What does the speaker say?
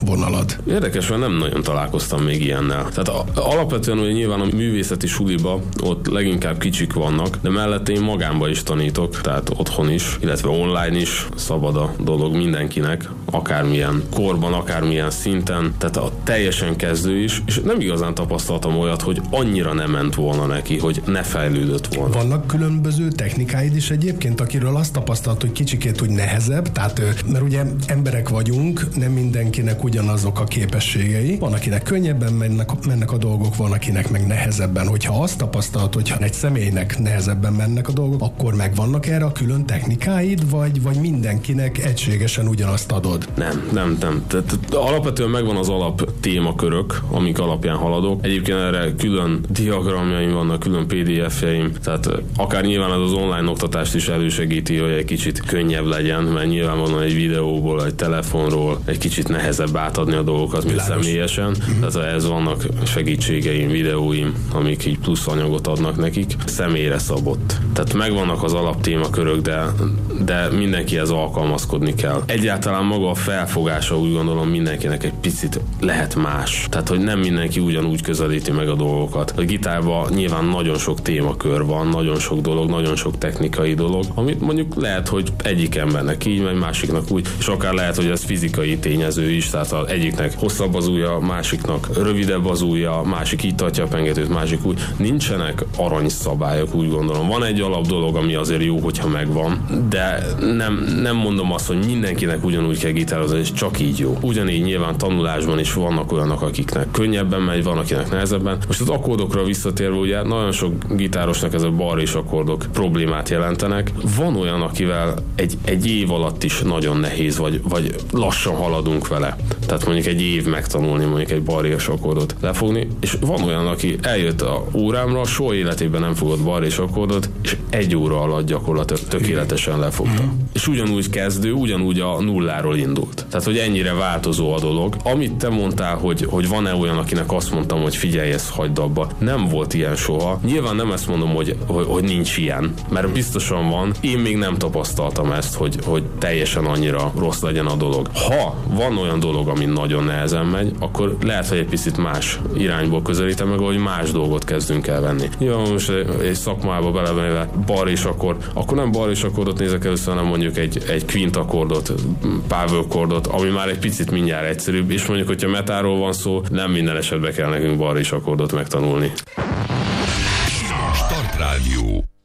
vonalad? Érdekes, mert nem nagyon találkoztam még ilyennel. Tehát alapvetően ugye nyilván a művészeti suliba ott leginkább kicsik vannak, de mellette én magánba is tanítok, tehát otthon is, illetve online is szabad a dolog mindenkinek, akármilyen korban, akármilyen szinten, tehát a teljesen kezdő is, és nem igazán tapasztaltam olyat, hogy annyira nem ment volna neki, hogy ne fejlődött volna. Vannak különböző technikáid is egyébként, akiről azt tapasztalt, hogy kicsikét úgy nehezebb, tehát mert ugye emberek vagyunk, nem mindenkinek ugyanazok a képességei. Van, akinek könnyebben mennek a dolgok, van, akinek meg nehezebben. Hogyha azt tapasztalt, hogyha egy személynek nehezebben mennek a dolgok, akkor megvannak erre a külön technikáid, vagy mindenkinek egységesen ugyanazt adod? Nem. Tehát alapvetően megvan az alap témakörök, amik alapján haladok. Egyébként erre külön diagramjaim vannak, külön PDF-jeim, tehát akár nyilván az online oktatást is elősegíti, hogy egy kicsit könnyebb legyen, mert nyilvánvalóan egy videóból, egy telefonról egy kicsit nehezebb átadni a dolgokat, mint személyesen. Tehát ehhez vannak segítségeim, videóim, amik így plusz anyagot adnak nekik. Személyre szabott. Tehát megvannak az alaptémakörök, de mindenkihez alkalmazkodni kell. Egyáltalán maga a felfogása, úgy gondolom, mindenkinek egy picit lehet más. Tehát, hogy nem mindenki ugyanúgy közelíti meg a dolgokat. A gitárban nyilván nagyon sok témakör van, nagyon sok dolog, nagyon sok technikai dolog, amit mondjuk lehet, hogy egyik embernek így, meg másiknak úgy, és akár lehet, hogy ez fizikai tényező is, tehát az egyiknek hosszabb az ujja, másiknak rövidebb az ujja, másik így tartja a pengetőt, másik úgy. Nincsenek aranyszabályok, úgy gondolom. Van egy alap dolog, ami azért jó, hogyha megvan, de nem mondom azt, hogy mindenkinek ugyanúgy kell gitározni, és csak így jó. Ugyanígy nyilván tanulásban is vannak olyanok, akiknek könnyebben megy, van, akinek nehezebben. Most az akkordokra visszatérve, ugye nagyon sok gitárosnak ez a bar és akkordok problémát jelentenek. Van olyan, akivel egy év alatt is nagyon nehéz, vagy lassan haladunk vele. Tehát mondjuk egy év megtanulni mondjuk egy bar és akkordot lefogni, és van olyan, aki eljött a órámra, soha életében nem fogott bar és akkordot, és egy óra alatt gyakorlatilag tökéletesen lefogta. És ugyanúgy kezdő, ugyanúgy a nulláról indult. Tehát, hogy ennyire változó a dolog. Amit te mondtál, hogy van-e olyan, akinek azt mondtam, hogy figyelj, ezt hagyd abba. Nem volt ilyen soha. Nyilván nem ezt mondom, hogy nincs ilyen, mert biztosan van. Én még nem tapasztaltam ezt, hogy teljesen annyira rossz legyen a dolog. Ha van olyan dolog, ami nagyon nehezen megy, akkor lehet, hogy egy picit más irányból közelítem meg, hogy más dolgot kezdünk el venni. Nyilván most egy szakmába belevenve bar és akkor nem bar és akkordot nézek először, hanem mondjuk egy kvint akkordot, power akkordot, ami már egy picit mindjárt egyszerűbb, és mondjuk, hogyha metáról van szó, nem minden esetben kell nekünk bar és akkordot megtanulni. Start Radio.